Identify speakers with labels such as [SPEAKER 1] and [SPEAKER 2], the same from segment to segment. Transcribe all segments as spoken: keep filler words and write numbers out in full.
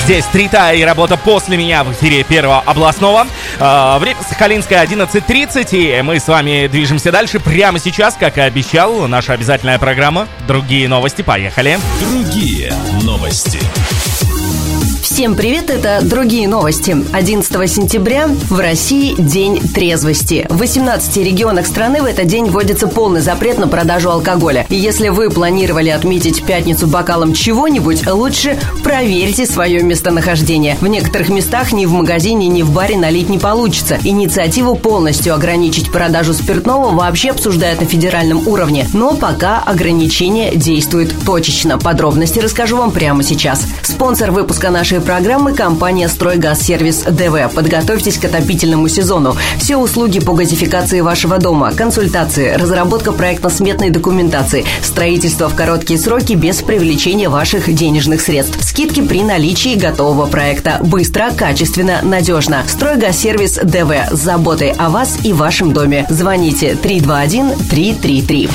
[SPEAKER 1] Здесь Трита и работа «После меня» в эфире Первого областного. Э, время Сахалинское одиннадцать тридцать, и мы с вами движемся дальше. Прямо сейчас, как и обещал, наша обязательная программа «Другие новости». Поехали.
[SPEAKER 2] Другие новости.
[SPEAKER 3] Всем привет, это «Другие новости». одиннадцатого сентября в России День трезвости. В восемнадцати регионах страны в этот день вводится полный запрет на продажу алкоголя. И если вы планировали отметить пятницу бокалом чего-нибудь, лучше проверьте свое местонахождение. В некоторых местах ни в магазине, ни в баре налить не получится. Инициативу полностью ограничить продажу спиртного вообще обсуждают на федеральном уровне. Но пока ограничение действует точечно. Подробности расскажу вам прямо сейчас. Спонсор выпуска нашей программы – компания «Стройгазсервис ДВ». Подготовьтесь к отопительному сезону. Все услуги по газификации вашего дома, консультации, разработка проектно-сметной документации, строительство в короткие сроки без привлечения ваших денежных средств, скидки при наличии готового проекта. Быстро, качественно, надежно. «Стройгазсервис ДВ» с заботой о вас и вашем доме. Звоните три два один три три три.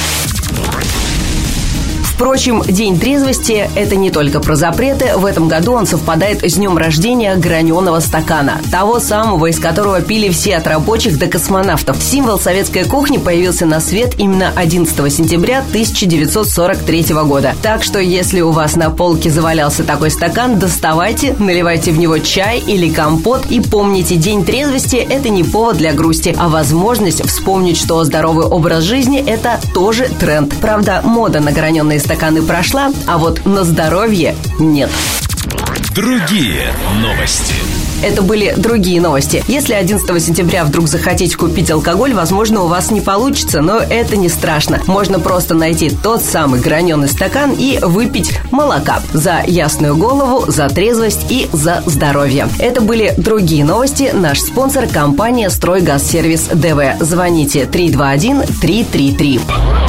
[SPEAKER 3] Впрочем, День трезвости – это не только про запреты. В этом году он совпадает с днем рождения граненого стакана. Того самого, из которого пили все от рабочих до космонавтов. Символ советской кухни появился на свет именно одиннадцатого сентября тысяча девятьсот сорок третьего года. Так что, если у вас на полке завалялся такой стакан, доставайте, наливайте в него чай или компот. И помните, День трезвости – это не повод для грусти, а возможность вспомнить, что здоровый образ жизни – это тоже тренд. Правда, мода на граненые стаканы прошла, а вот на здоровье нет.
[SPEAKER 2] Другие новости.
[SPEAKER 3] Это были другие новости. Если одиннадцатого сентября вдруг захотите купить алкоголь, возможно, у вас не получится, но это не страшно. Можно просто найти тот самый граненый стакан и выпить молока. За ясную голову, за трезвость и за здоровье. Это были другие новости. Наш спонсор – компания «Стройгазсервис ДВ». Звоните три два один три три три.